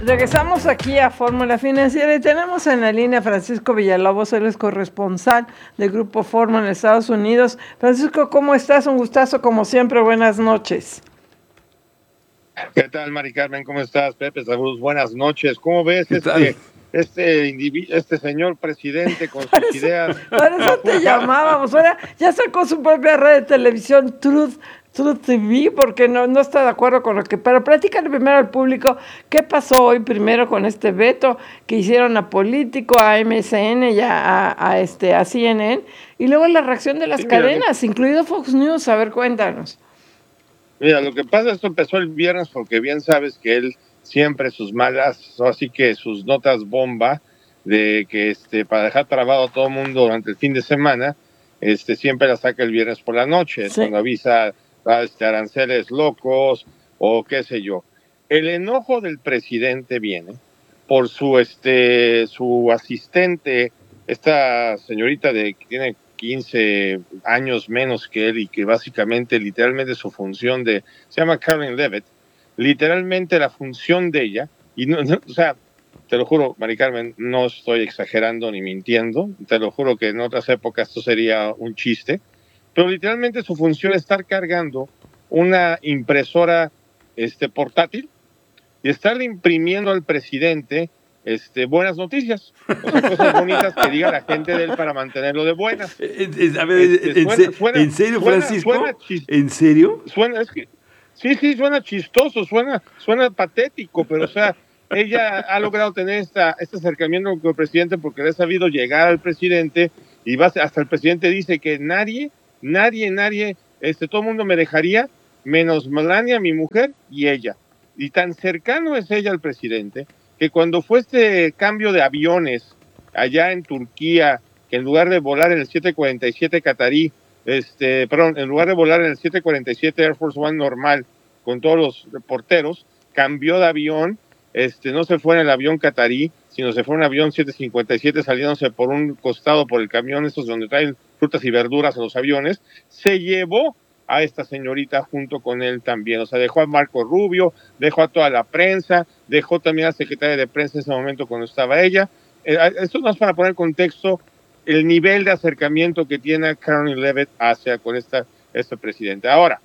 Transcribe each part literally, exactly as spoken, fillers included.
Regresamos aquí a Fórmula Financiera y tenemos en la línea a Francisco Villalobos, él es corresponsal del Grupo Fórmula en Estados Unidos. Francisco, ¿cómo estás? Un gustazo como siempre, buenas noches. ¿Qué tal, Mari Carmen? ¿Cómo estás, Pepe? Saludos, buenas noches. ¿Cómo ves este, este, individu- este señor presidente con sus Por eso, ideas? por eso te llamábamos. Ahora ya sacó su propia red de televisión, Truth, Truth T V, porque no, no está de acuerdo con lo que... Pero platícale primero al público qué pasó hoy primero con este veto que hicieron a Político, a M S N y a, a, a este, a C N N, y luego la reacción de las Sí, mira, cadenas, lo, incluido Fox News. A ver, cuéntanos. mira, lo que pasa, esto empezó el viernes porque bien sabes que él siempre sus malas, así que sus notas bomba de que este para dejar trabado a todo el mundo durante el fin de semana, este siempre la saca el viernes por la noche, Sí. cuando avisa a este, aranceles locos o qué sé yo. El enojo del presidente viene por su este su asistente, esta señorita de que tiene quince años menos que él y que básicamente, literalmente su función de, se llama Karen Levitt, literalmente la función de ella, y no, no, o sea, te lo juro, Mari Carmen, no estoy exagerando ni mintiendo, te lo juro que en otras épocas esto sería un chiste, pero literalmente su función es estar cargando una impresora este, portátil y estarle imprimiendo al presidente este, buenas noticias, o sea, cosas bonitas que diga la gente de él para mantenerlo de buenas. A ver, Este, ¿en, suena, suena, ¿en serio, suena, Francisco? suena, chis, ¿En serio? suena, es que, sí, sí, suena chistoso, suena, suena patético, pero o sea, ella ha logrado tener esta, este acercamiento con el presidente porque le ha sabido llegar al presidente y va, hasta el presidente dice que nadie, nadie, nadie, este, todo el mundo me dejaría, menos Melania, mi mujer, y ella. Y tan cercano es ella al presidente que cuando fue este cambio de aviones allá en Turquía, que en lugar de volar en el siete cuarenta y siete catarí, este, perdón, en lugar de volar en el siete cuarenta y siete Air Force One normal con todos los reporteros, cambió de avión, este, no se fue en el avión catarí, sino se fue en un avión siete cincuenta y siete saliéndose por un costado por el camión, estos donde traen frutas y verduras a los aviones, se llevó a esta señorita junto con él también, o sea, dejó a Marco Rubio, dejó a toda la prensa, dejó también a la secretaria de prensa en ese momento cuando estaba ella. Eh, esto no es para poner contexto el nivel de acercamiento que tiene Karen Levitt hacia con esta, este presidente. Ahora,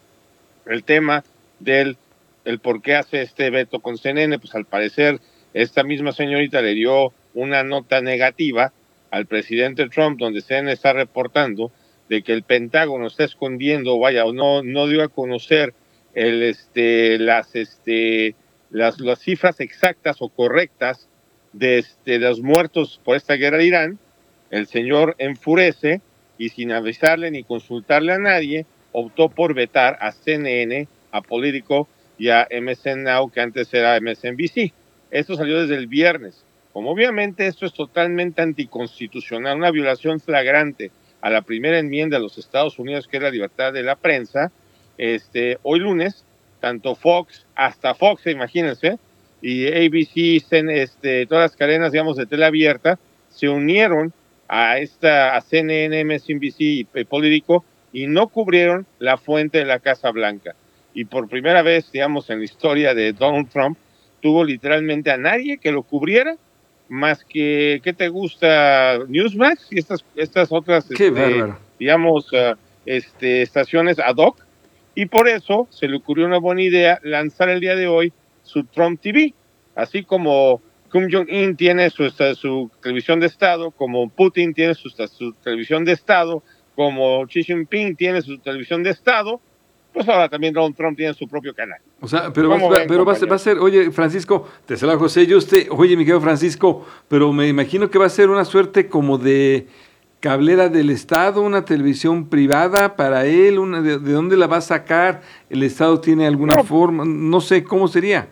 el tema del el por qué hace este veto con C N N, pues al parecer esta misma señorita le dio una nota negativa al presidente Trump, donde C N N está reportando de que el Pentágono está escondiendo, vaya, o no, no dio a conocer el, este, las, este, las, las cifras exactas o correctas de, este, de los muertos por esta guerra de Irán. El señor enfurece y sin avisarle ni consultarle a nadie, optó por vetar a C N N, a Politico y a M S N Now, que antes era M S N B C. Esto salió desde el viernes. Como obviamente esto es totalmente anticonstitucional, una violación flagrante a la primera enmienda de los Estados Unidos, que es la libertad de la prensa, este, hoy lunes, tanto Fox, hasta Fox, imagínense, y A B C, este, todas las cadenas, digamos, de tele abierta, se unieron a esta a C N N, M S N B C y Politico y no cubrieron la fuente de la Casa Blanca. Y por primera vez, digamos, en la historia de Donald Trump, tuvo literalmente a nadie que lo cubriera, más que, ¿qué te gusta? Newsmax y estas, estas otras, Qué este, bárbaro. digamos, uh, este, estaciones ad hoc. Y por eso se le ocurrió una buena idea lanzar el día de hoy su Trump T V, así como Kim Jong-un tiene su, su televisión de Estado, como Putin tiene su, su televisión de Estado, como Xi Jinping tiene su televisión de Estado, pues ahora también Donald Trump tiene su propio canal. O sea, pero, va, ven, pero va, a ser, va a ser, oye, Francisco, te saludo José, yo usted, oye, mi querido Francisco, pero me imagino que va a ser una suerte como de cablera del Estado, una televisión privada para él, una, de, ¿de dónde la va a sacar? ¿El Estado tiene alguna no, forma? No sé, ¿cómo sería?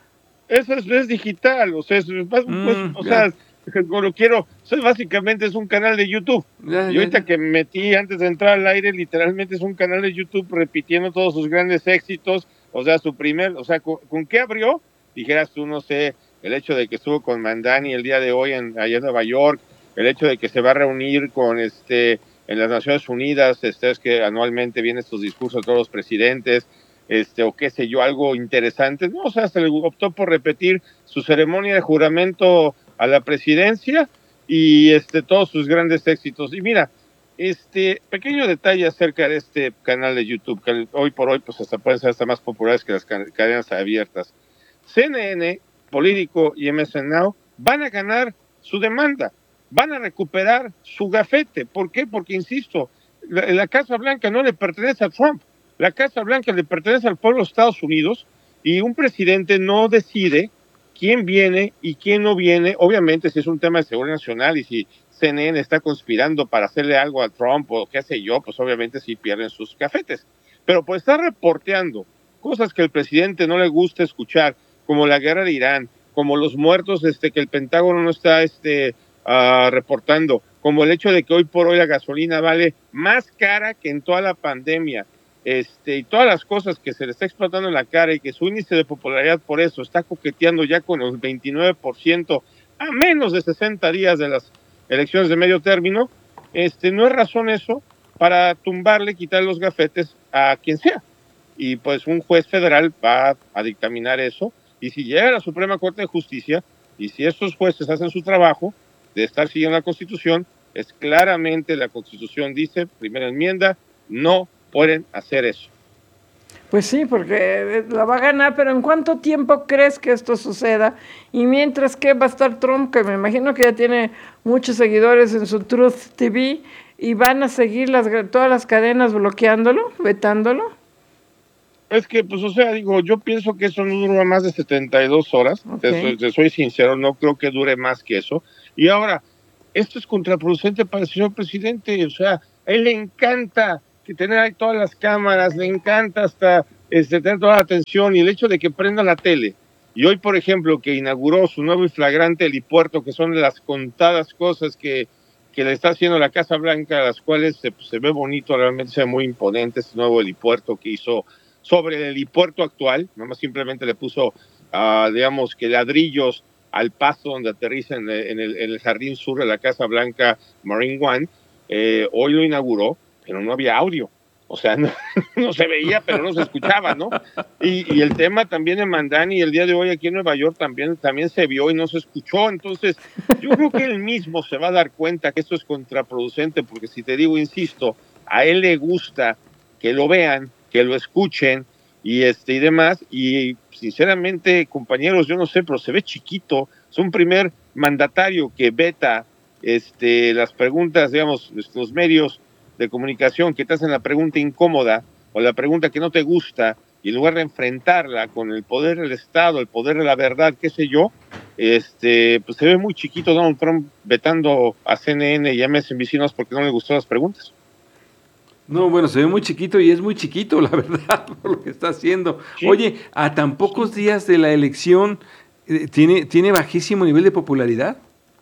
Eso es, es digital, o sea, es, pues, mm, o sea, lo quiero, eso es, básicamente es un canal de YouTube. Ya, y ahorita ya, ya. que me metí antes de entrar al aire, literalmente es un canal de YouTube repitiendo todos sus grandes éxitos, o sea, su primer, o sea, ¿con, ¿con qué abrió? Dijeras tú, no sé, el hecho de que estuvo con Mandani el día de hoy en, allá en Nueva York, el hecho de que se va a reunir con este en las Naciones Unidas, este es que anualmente vienen estos discursos de todos los presidentes, este, o qué sé yo, algo interesante. No, o sea, se le optó por repetir su ceremonia de juramento a la presidencia y este, todos sus grandes éxitos. Y mira, este pequeño detalle acerca de este canal de YouTube, que hoy por hoy pues hasta pueden ser hasta más populares que las cadenas abiertas. C N N, Político y M S N Now van a ganar su demanda, van a recuperar su gafete. ¿Por qué? Porque, insisto, la, la Casa Blanca no le pertenece a Trump, la Casa Blanca le pertenece al pueblo de Estados Unidos y un presidente no decide quién viene y quién no viene. Obviamente, si es un tema de seguridad nacional y si C N N está conspirando para hacerle algo a Trump o qué sé yo, pues obviamente sí pierden sus gafetes. Pero por estar reporteando cosas que el presidente no le gusta escuchar, como la guerra de Irán, como los muertos este, que el Pentágono no está este, uh, reportando, como el hecho de que hoy por hoy la gasolina vale más cara que en toda la pandemia, este, y todas las cosas que se le está explotando en la cara y que su índice de popularidad por eso está coqueteando ya con el veintinueve por ciento a menos de sesenta días de las elecciones de medio término, este, no es razón eso para tumbarle, quitar los gafetes a quien sea. Y pues un juez federal va a dictaminar eso. Y si llega a la Suprema Corte de Justicia, y si estos jueces hacen su trabajo de estar siguiendo la Constitución, es claramente la Constitución dice, primera enmienda, no pueden hacer eso. Pues sí, porque la va a ganar, pero ¿en cuánto tiempo crees que esto suceda? Y mientras que va a estar Trump, que me imagino que ya tiene muchos seguidores en su Truth T V, y van a seguir las, todas las cadenas bloqueándolo, vetándolo. Es que, pues, o sea, digo, yo pienso que eso no dura más de setenta y dos horas, okay. te, soy, te soy sincero, no creo que dure más que eso. Y ahora, esto es contraproducente para el señor presidente, o sea, a él le encanta que tener ahí todas las cámaras, le encanta hasta este, tener toda la atención, y el hecho de que prenda la tele, y hoy, por ejemplo, que inauguró su nuevo y flagrante helipuerto, que son de las contadas cosas que, que le está haciendo la Casa Blanca, las cuales se, pues, se ve bonito, realmente se ve muy imponente este nuevo helipuerto que hizo sobre el helipuerto actual, nada más simplemente le puso, uh, digamos, que ladrillos al paso donde aterriza en el, en el, en el jardín sur de la Casa Blanca Marine One. Eh, hoy lo inauguró, pero no había audio, o sea, no, no se veía, pero no se escuchaba, ¿no? Y, y el tema también de Mandani, el día de hoy aquí en Nueva York también, también se vio y no se escuchó. Entonces, yo creo que él mismo se va a dar cuenta que esto es contraproducente, porque si te digo, insisto, a él le gusta que lo vean, que lo escuchen y este y demás, y sinceramente, compañeros, yo no sé, pero se ve chiquito. Es un primer mandatario que veta este las preguntas, digamos, los medios de comunicación que te hacen la pregunta incómoda o la pregunta que no te gusta, y en lugar de enfrentarla con el poder del Estado, el poder de la verdad, qué sé yo, este pues se ve muy chiquito Donald Trump vetando a C N N y a M S N B C porque no le gustó las preguntas. No, bueno, se ve muy chiquito y es muy chiquito, la verdad, por lo que está haciendo. Sí. Oye, a tan pocos sí. días de la elección, eh, ¿tiene, ¿tiene bajísimo nivel de popularidad?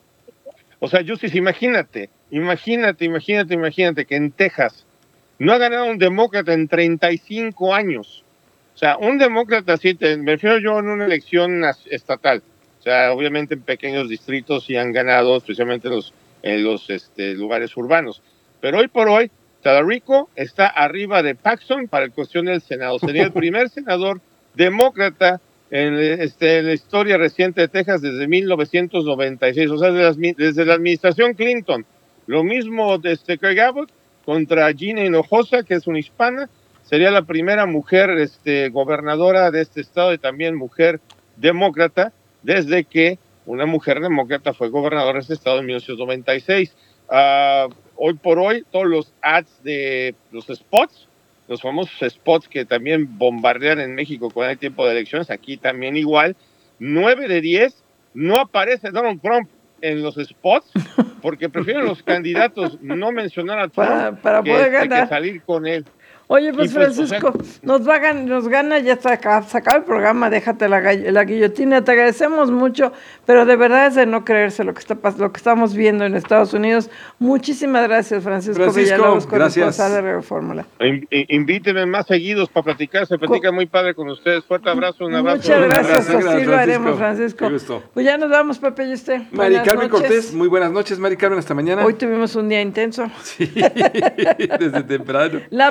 O sea, Justice, imagínate, imagínate, imagínate, imagínate que en Texas no ha ganado un demócrata en treinta y cinco años. O sea, un demócrata, sí, te, me refiero yo en una elección estatal. O sea, obviamente en pequeños distritos sí han ganado, especialmente en los, en los este, lugares urbanos. Pero hoy por hoy, Talarico está arriba de Paxton para la cuestión del Senado. Sería el primer senador demócrata en, este, en la historia reciente de Texas desde mil novecientos noventa y seis, o sea, desde, las, desde la administración Clinton. Lo mismo de este Craig Abbott contra Gina Hinojosa, que es una hispana. Sería la primera mujer este, gobernadora de este estado y también mujer demócrata desde que una mujer demócrata fue gobernadora de este estado en mil novecientos noventa y seis. Uh, hoy por hoy, todos los ads de los spots, los famosos spots que también bombardean en México cuando hay tiempo de elecciones, aquí también igual, nueve de diez no aparece Donald Trump en los spots porque prefieren los candidatos no mencionar a Trump para, para que, poder este, ganar. que salir con él. Oye, pues, pues Francisco, o sea, nos, va a gan- nos gana, ya se acaba, se acaba el programa, déjate la, la guillotina, te agradecemos mucho, pero de verdad es de no creerse lo que está lo que estamos viendo en Estados Unidos. Muchísimas gracias, Francisco, Francisco Villalobos, corresponsal gracias. de Radio Fórmula. In, invíteme más seguidos para platicar, se platica Co- muy padre con ustedes. Fuerte abrazo, un abrazo. Muchas gracias, gracias así gracias, lo haremos, Francisco. Pues ya nos vamos, Pepe y usted. Mari Carmen Cortés, muy buenas noches, Mari Carmen, hasta mañana. Hoy tuvimos un día intenso. Sí, desde temprano. La producción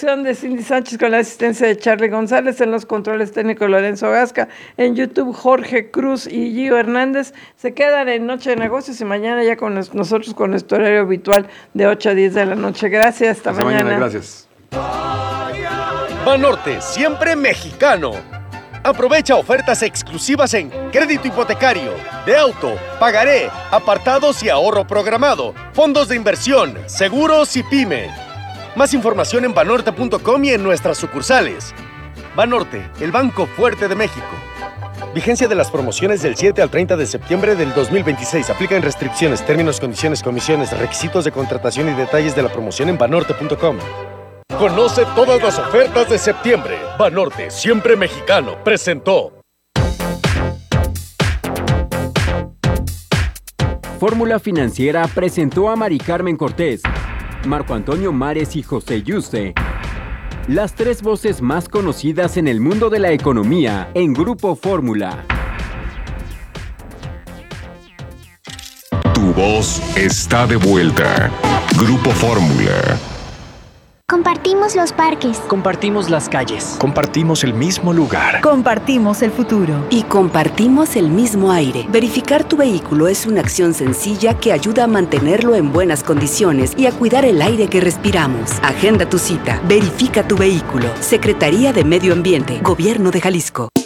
producción de Cindy Sánchez con la asistencia de Charlie González, en los controles técnicos Lorenzo Gasca, en YouTube Jorge Cruz y Gio Hernández. Se quedan en Noche de Negocios y mañana ya con nos, nosotros con nuestro horario habitual de ocho a diez de la noche. Gracias, hasta, hasta mañana. mañana. Gracias. Banorte, siempre mexicano. Aprovecha ofertas exclusivas en crédito hipotecario, de auto, pagaré, apartados y ahorro programado, fondos de inversión, seguros y pyme. Más información en banorte punto com y en nuestras sucursales. Banorte, el banco fuerte de México. Vigencia de las promociones del siete al treinta de septiembre del dos mil veintiséis. Aplican restricciones, términos, condiciones, comisiones, requisitos de contratación y detalles de la promoción en banorte punto com. Conoce todas las ofertas de septiembre. Banorte, siempre mexicano, presentó. Fórmula Financiera presentó a Mari Carmen Cortés, Marco Antonio Mares y José Yuste, las tres voces más conocidas en el mundo de la economía en Grupo Fórmula. Tu voz está de vuelta. Grupo Fórmula. Compartimos los parques. Compartimos las calles. Compartimos el mismo lugar. Compartimos el futuro. Y compartimos el mismo aire. Verificar tu vehículo es una acción sencilla que ayuda a mantenerlo en buenas condiciones y a cuidar el aire que respiramos. Agenda tu cita. Verifica tu vehículo. Secretaría de Medio Ambiente. Gobierno de Jalisco.